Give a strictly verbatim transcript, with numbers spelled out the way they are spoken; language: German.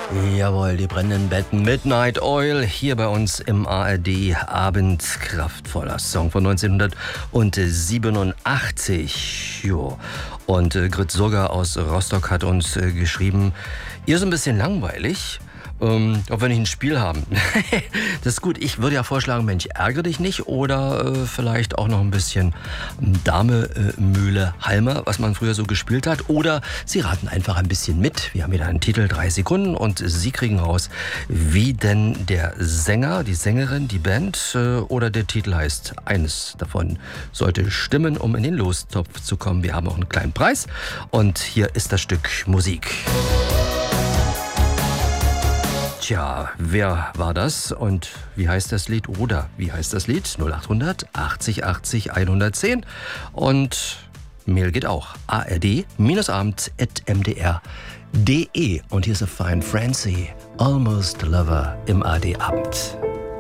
Jawohl, die brennenden Betten, Midnight Oil, hier bei uns im A R D Abend, kraftvoller Song von neunzehnhundertsiebenundachtzig. Jo. Und äh, Grit Surger aus Rostock hat uns äh, geschrieben, ihr ist ein bisschen langweilig, ähm, ob wir nicht ein Spiel haben. Das ist gut, ich würde ja vorschlagen, Mensch, ärgere dich nicht oder äh, vielleicht auch noch ein bisschen Dame, äh, Mühle, Halmer, was man früher so gespielt hat. Oder Sie raten einfach ein bisschen mit. Wir haben wieder einen Titel, drei Sekunden und Sie kriegen raus, wie denn der Sänger, die Sängerin, die Band äh, oder der Titel heißt. Eines davon sollte stimmen, um in den Lostopf zu kommen. Wir haben auch einen kleinen Preis und hier ist das Stück Musik. Tja, wer war das und wie heißt das Lied oder wie heißt das Lied? null achthundert achtzig achtzig hundertzehn und Mail geht auch. A R D Abend at m d r punkt d e und hier ist a Fine Francie, Almost Lover im A R D Abend.